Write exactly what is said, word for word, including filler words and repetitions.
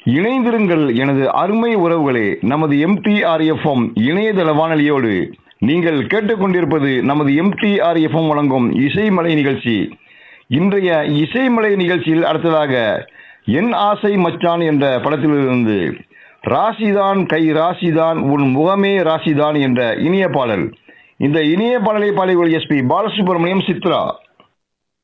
இணைந்திருங்கள் எனது அருமை உறவுகளே. நமது எம்டிஆர்எஃப்எம் இணையதள வானொலியோடு நீங்கள் கேட்டுக்கொண்டிருப்பது நமது எம்டிஆர்எஃப்எம் வழங்கும் இசைமலை நிகழ்ச்சி. இன்றைய இசைமலை நிகழ்ச்சியில் அடுத்ததாக என் ஆசை மச்சான் என்ற படத்திலிருந்து ராசிதான் கை ராசிதான் உன் முகமே ராசிதான் என்ற இனிய பாடல். இந்த இனிய பாடலை பாடிய எஸ் பி பாலசுப்ரமணியம், சித்ரா.